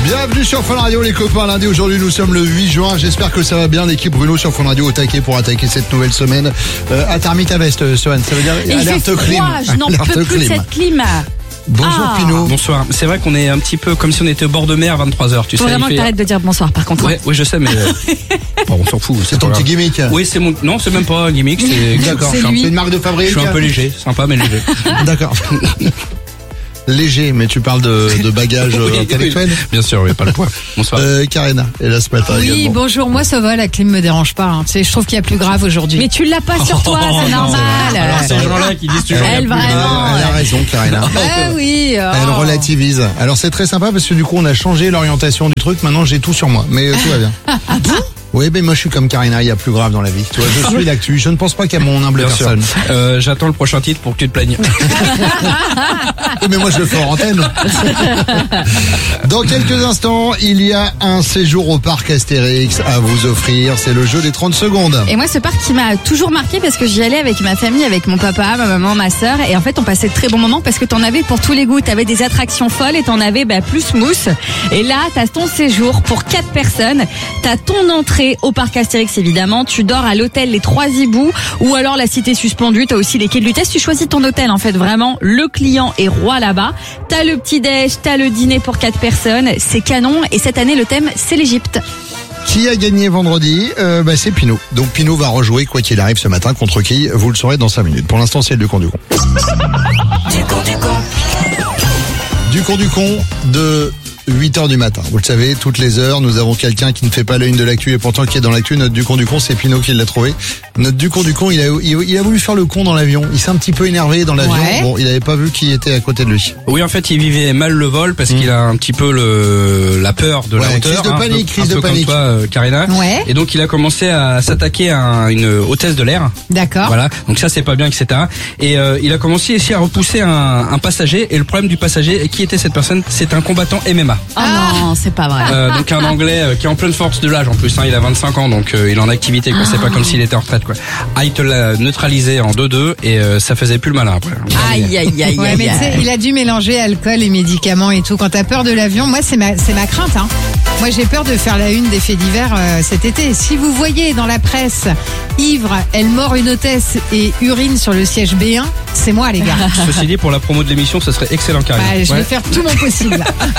Bienvenue sur Fun Radio les copains, lundi aujourd'hui nous sommes le 8 juin, j'espère que ça va bien, l'équipe Bruno sur Fun Radio au taquet pour attaquer cette nouvelle semaine. À termine ta veste, Sohan, ça veut dire alerte clim. Je n'en peux plus de cette clim. Bonjour Pinot. Bonsoir. C'est vrai qu'on est un petit peu comme si on était au bord de mer à 23h, tu sais. Faut vraiment que t'arrêtes de dire bonsoir par contre. Ouais, oui, je sais, mais bon, on s'en fout. C'est ton petit gimmick. Oui, c'est mon. Non, c'est même pas un gimmick. D'accord. C'est une marque de fabrique. Je suis un peu léger, sympa mais léger. D'accord. Léger, mais tu parles de bagages intellectuels. Oui, bien sûr, oui, pas le poids. Bonsoir. Karina est là ce matin. Oui, également. bonjour, moi ça va, la clim me dérange pas. Hein. Tu sais, je trouve qu'il y a plus grave aujourd'hui. Mais tu l'as pas sur toi, c'est normal. Alors ces gens-là qui disent toujours. Elle vraiment. Elle a raison, Karina. Ah oui. Elle relativise. Alors c'est très sympa parce que du coup on a changé l'orientation du truc. Maintenant j'ai tout sur moi, mais tout va bien. Ah bon? Oui, mais moi je suis comme Karina, il y a plus grave dans la vie. Tu vois, je suis l'actu. Je ne pense pas qu'à mon humble Bien sûr. personne. J'attends le prochain titre pour que tu te plaignes. Oui, mais moi je le fais en antenne. Dans quelques instants, il y a un séjour au parc Astérix à vous offrir. C'est le jeu des 30 secondes. Et moi, ce parc qui m'a toujours marqué parce que j'y allais avec ma famille, avec mon papa, ma maman, ma sœur. Et en fait, on passait de très bons moments parce que t'en avais pour tous les goûts. T'avais des attractions folles et t'en avais plus mousse. Et là, t'as ton séjour pour 4 personnes. T'as ton entrée au parc Astérix, évidemment. Tu dors à l'hôtel Les Trois Hiboux ou alors la Cité Suspendue. T'as aussi les quais de Lutèce. Tu choisis ton hôtel, en fait. Vraiment, le client est roi là-bas. T'as le petit-déj, t'as le dîner pour 4 personnes. C'est canon. Et cette année, le thème, c'est l'Égypte. Qui a gagné vendredi? C'est Pinot. Donc Pinot va rejouer quoi qu'il arrive ce matin contre qui? Vous le saurez dans 5 minutes. Pour l'instant, c'est le con du con. Du con de 8h du matin. Vous le savez, toutes les heures, nous avons quelqu'un qui ne fait pas le une de l'actu et pourtant qui est dans l'actu. Notre du con, c'est Pinot qui l'a trouvé. Notre du con, il a voulu faire le con dans l'avion. Il s'est un petit peu énervé dans l'avion. Ouais. Bon, il n'avait pas vu qui était à côté de lui. Oui, en fait, il vivait mal le vol parce qu'il a un petit peu la peur de la hauteur. Crise de panique. Comme toi, Karina. Ouais. Et donc, il a commencé à s'attaquer à une hôtesse de l'air. D'accord. Voilà. Donc ça, c'est pas bien, etc. Et il a commencé ici à repousser un passager. Et le problème du passager, qui était cette personne? C'est un combattant MMA. Oh non, c'est pas vrai. Donc un Anglais qui est en pleine force de l'âge en plus. Il a 25 ans, donc il est en activité. Quoi. C'est pas comme s'il était en retraite. Quoi. Il te l'a neutralisé en 2-2 et ça faisait plus le malin après. Aïe, aïe, aïe, Ouais, aïe, mais tu sais, aïe. il a dû mélanger alcool et médicaments et tout. Quand t'as peur de l'avion, moi c'est ma crainte. Hein. Moi j'ai peur de faire la une des faits divers cet été. Si vous voyez dans la presse, ivre, elle mord une hôtesse et urine sur le siège B1, c'est moi les gars. Ceci dit, pour la promo de l'émission, ça serait excellent, Karine. Je vais faire tout mon possible.